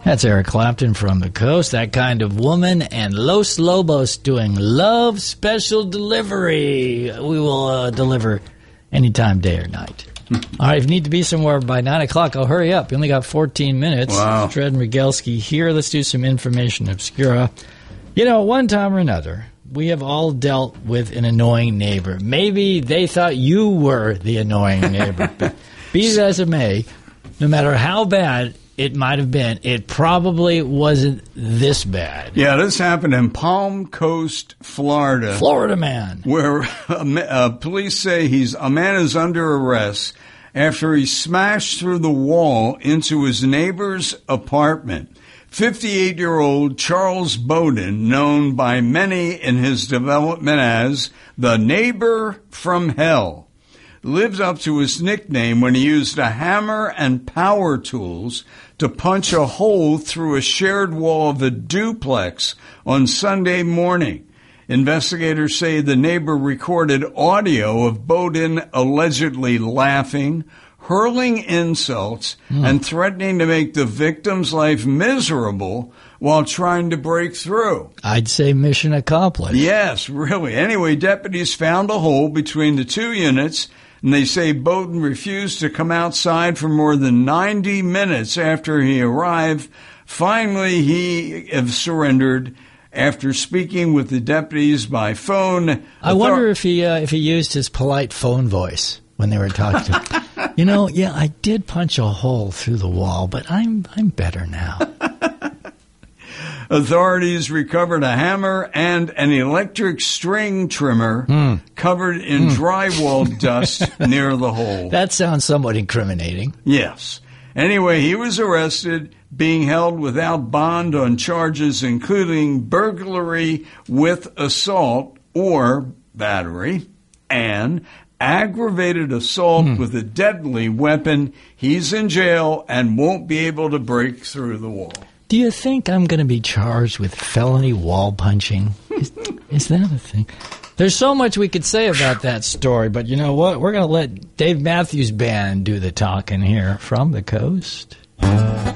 That's Eric Clapton from the Coast, That Kind of Woman, and Los Lobos doing Love Special Delivery. We will deliver anytime, day or night. All right, if you need to be somewhere by 9 o'clock, I'll hurry up. You only got 14 minutes. Wow. Dred Miguelski here. Let's do some information obscura. You know, one time or another, we have all dealt with an annoying neighbor. Maybe they thought you were the annoying neighbor. But be it as it may, no matter how bad it might have been, it probably wasn't this bad. Yeah, this happened in Palm Coast, Florida. Florida man. Where police say a man is under arrest after he smashed through the wall into his neighbor's apartment. 58-year-old Charles Bowden, known by many in his development as the neighbor from hell, lived up to his nickname when he used a hammer and power tools to punch a hole through a shared wall of a duplex on Sunday morning. Investigators say the neighbor recorded audio of Bowden allegedly laughing, hurling insults, and threatening to make the victim's life miserable while trying to break through. I'd say mission accomplished. Yes, really. Anyway, deputies found a hole between the two units, and they say Bowden refused to come outside for more than 90 minutes after he arrived. Finally, he surrendered after speaking with the deputies by phone. I wonder if he used his polite phone voice when they were talking to him. You know, yeah, I did punch a hole through the wall, but I'm better now. Authorities recovered a hammer and an electric string trimmer covered in drywall dust near the hole. That sounds somewhat incriminating. Yes. Anyway, he was arrested, being held without bond on charges including burglary with assault or battery and aggravated assault with a deadly weapon. He's in jail and won't be able to break through the wall. Do you think I'm going to be charged with felony wall punching? Is that a thing? There's so much we could say about that story, but you know what? We're going to let Dave Matthews Band do the talking here from the Coast.